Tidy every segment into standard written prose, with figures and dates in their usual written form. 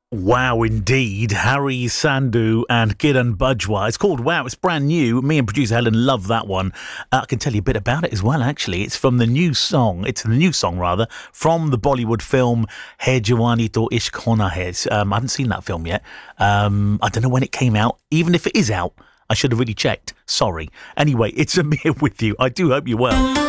Wow, indeed. Harry Sandhu and Kiran Bajwa. It's called Wow. It's brand new. Me and producer Helen love that one. I can tell you a bit about it as well, actually. It's from the new song. It's the new song, rather, from the Bollywood film Hai Jawani To Ishq Hona Hai. I haven't seen that film yet. I don't know when it came out. Even if it is out, I should have really checked. Sorry. Anyway, it's Amir with you. I do hope you're well.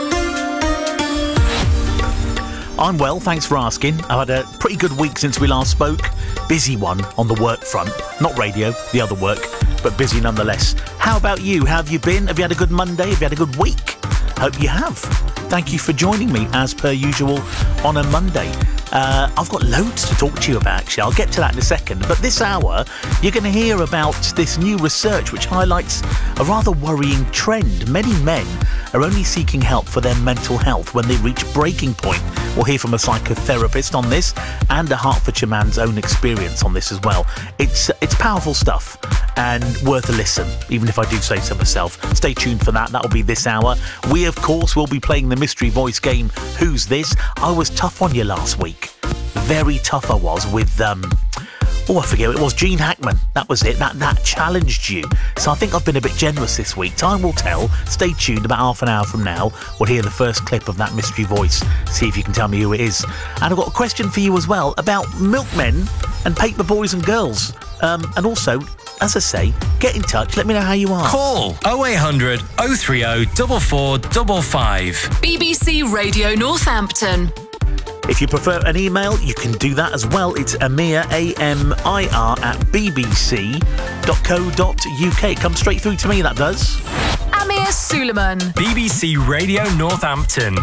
I'm well, thanks for asking. I've had a pretty good week since we last spoke. Busy one on the work front. Not radio, the other work, but busy nonetheless. How about you? How have you been? Have you had a good Monday? Have you had a good week? Hope you have. Thank you for joining me, as per usual, on a Monday. I've got loads to talk to you about, actually. I'll get to that in a second. But this hour, you're going to hear about this new research which highlights a rather worrying trend. Many men are only seeking help for their mental health when they reach breaking point. We'll hear from a psychotherapist on this and a Hertfordshire man's own experience on this as well. It's powerful stuff and worth a listen, even if I do say so myself. Stay tuned for that. That'll be this hour. We, of course, will be playing the mystery voice game, Who's This? I was tough on you last week. Very tough I was with, I forget what it was, Gene Hackman. That was it. That challenged you. So I think I've been a bit generous this week. Time will tell. Stay tuned. About half an hour from now, we'll hear the first clip of that mystery voice. See if you can tell me who it is. And I've got a question for you as well about milkmen and paper boys and girls. And also, as I say, get in touch. Let me know how you are. Call 0800 030 4455. BBC Radio Northampton. If you prefer an email, you can do that as well. It's Amir, AMIR, at bbc.co.uk. Come straight through to me, that does. Amir Suleiman. BBC Radio Northampton.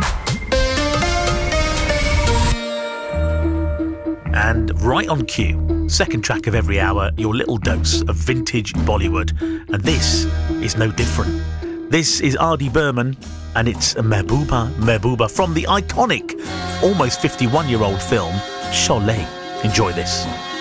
And right on cue, second track of every hour, your little dose of vintage Bollywood. And this is no different. This is R.D. Burman, and it's Mehbooba from the iconic, almost 51-year-old film, Sholay. Enjoy this.